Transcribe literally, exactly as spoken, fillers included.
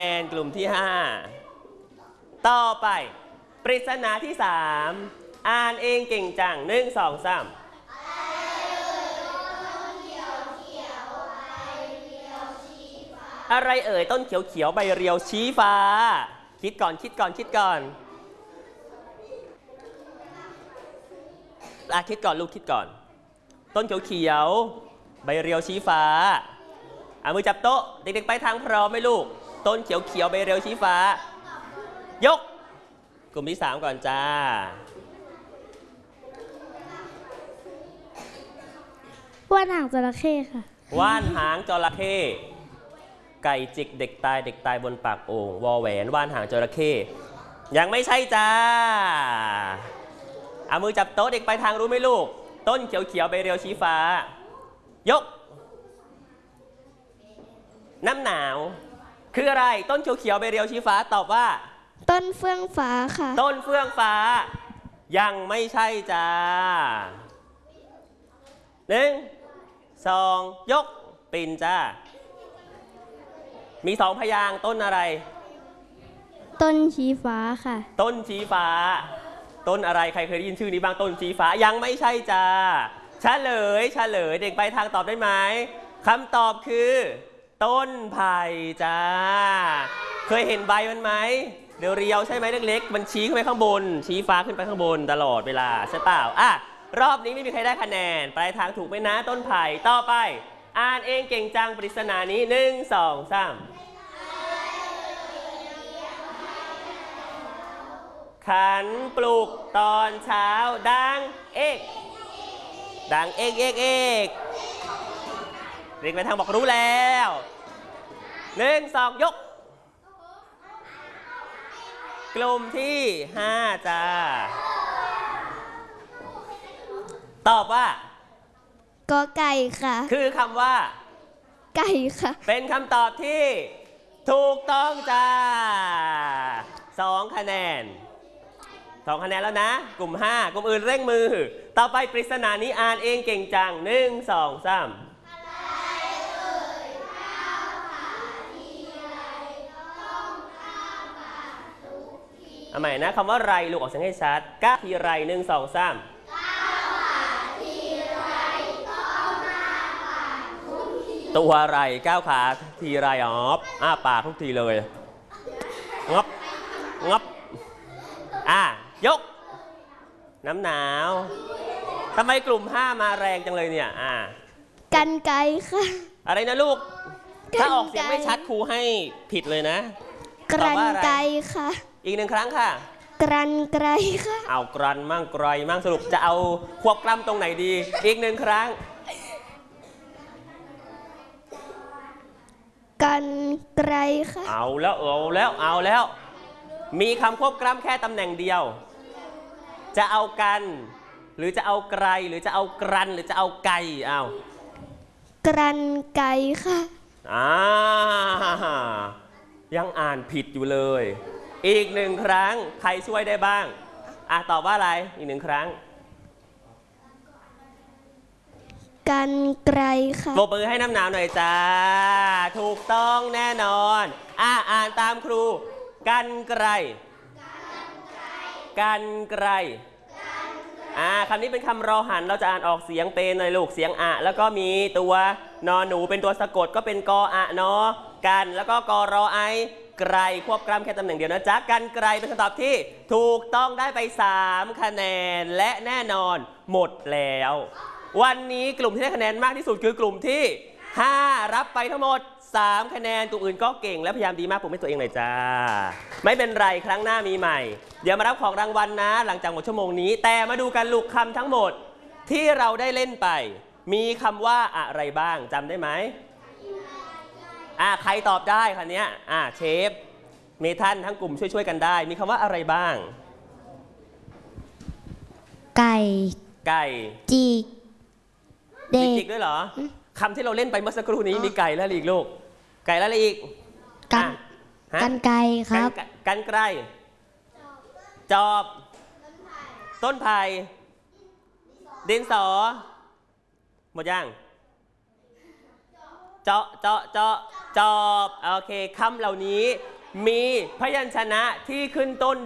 แอนกลุ่มที่ห้าต่อไปปริศนาที่สามอ่านเองเก่งจังหนึ่งสองสามอะไรเอ่ยต้นเขียวๆใบเรียวชี้ฟ้าคิดก่อนคิดก่อนคิดก่อนอ่ะคิดก่อนลูกคิดก่อนต้นเขียวๆใบเรียวชี้ฟ้าอ่ะมือจับโต๊ะเด็กๆไปทางพร้อมไหมลูกต้นเขียวๆใบเรียวชี้ฟ้ายกกลุ่มที่สามก่อนจ้าว่านหางจระเข้ค่ะว่านหางจระเข้ไก่จิกเด็กตายเด็กตายบนปากโอ่งวอแหวนว่านหางจระเข้ยังไม่ใช่จ้าเอามือจับโต๊ะเด็กไปทางรู้ไหมลูกต้นเขียวๆใบเรียวชี้ฟ้ายกน้ำหนาวคืออะไรต้นเขียวๆใบเรียวชี้ฟ้าตอบว่าต้นเฟื่องฟ้าค่ะต้นเฟื่องฟ้ายังไม่ใช่จ้าหนึ่งสองยกปิ่นจ้ามีสองพยางค์ต้นอะไรต้นชี้ฟ้าค่ะต้นชี้ฟ้าต้นอะไรใครเคยได้ยินชื่อนี้บ้างต้นชี้ฟ้ายังไม่ใช่จ้าเฉลยเฉลยเด็กไปทางตอบได้ไหมคำตอบคือต้นไผ่จ้าเคยเห็นใบมันไหมเรียวๆใช่ไหมเล็กๆมันชี้ขึ้นไปข้างบนชี้ฟ้าขึ้นไปข้างบนตลอดเวลาใช่เปล่าอ่ะรอบนี้ไม่มีใครได้คะแนนปลายทางถูกไหมนะต้นไผ่ต่อไปอ่านเองเก่งจังปริศนานี้หนึ่งสองสามขันปลุกตอนเช้าดังเอกดังเอกเอกเอกเด็กไปทางบอกรู้แล้วหนึ่งสองยกกลุ่มที่ห้าจ้าตอบว่ากอไก่ค่ะคือคำว่าไก่ค่ะเป็นคำตอบที่ถูกต้องจ้าสองคะแนนสองคะแนนแล้วนะกลุ่มห้ากลุ่มอื่นเร่งมือต่อไปปริศนานี้อ่านเองเก่งจังหนึ่งสองสามเอาใหม่นะคำว่าไรลูกออกเสียงให้ชัดก้าวทีไรหนึ่งสองสามตัวไรก้าวขาทีไรอ๋ออ้าปากทุกทีเลยงับงับอ่ะยกน้ำหนาวทำไมกลุ่มห้ามาแรงจังเลยเนี่ยอ่ะกันไกค่ะอะไรนะลูกถ้าออกเสียงไม่ชัดครูให้ผิดเลยนะกรันไกค่ะอีกหนึ่งครั้งค่ะกรันไกค่ะเอากรันมั่งไกรมั่งสรุปจะเอาควบกล้ำตรงไหนดีอีกหนึ่งครั้งกันไกรค่ะเอาแล้วเอาแล้วเอาแล้วมีคำควบกล้ำแค่ตำแหน่งเดียวจะเอากันหรือจะเอาไกรหรือจะเอากรันหรือจะเอาไก่เอากรันไกค่ะอ่ายังอ่านผิดอยู่เลยอีกหนึ่งครั้งใครช่วยได้บ้างอ่ะตอบว่าอะไรอีกหนึ่งครั้งกันไกรค่ะปรบมือให้น้ำหนาวหน่อยจ้าถูกต้องแน่นอนอ่ะอ่านตามครูกันไกรกันไกรอ่าคำนี้เป็นคำรอหันเราจะอ่านออกเสียงเป็นเลยลูกเสียงอะแล้วก็มีตัวนอหนูเป็นตัวสะกดก็เป็นกออะนอกันแล้วก็กอรอไอไกรควบกล้ำแค่ตำแหน่งเดียวนะจ๊ะกันไกรเป็นคำตอบที่ถูกต้องได้ไปสามคะแนนและแน่นอนหมดแล้ววันนี้กลุ่มที่ได้คะแนนมากที่สุดคือกลุ่มที่ห้ารับไปทั้งหมดสามคะแนนกลุ่มอื่นก็เก่งและพยายามดีมากผมให้ตัวเองหน่อยจ้าไม่เป็นไรครั้งหน้ามีใหม่เดี๋ยวมารับของรางวัลนะหลังจากหมดชั่วโมงนี้แต่มาดูกันลูกคำทั้งหมดที่เราได้เล่นไปมีคำว่าอะไรบ้างจำได้ไหมอ่าใครตอบได้คันนี้อ่าเชฟเมทันทั้งกลุ่มช่วยๆกันได้มีคำว่าอะไรบ้างไก่ไก่จีกเด็กจิกด้วยเหรอคำที่เราเล่นไปเมื่อสักครู่นี้มีไก่แล้วอีกลูกไก่แล้วอะไรอีกกันกันไก่ครับกันไกรจอบต้นไผ่ดินสอหมดยังเจาะเจาะเจาะจอบโอเคคำเหล่านี้มีพยัญชนะที่ขึ้นต้น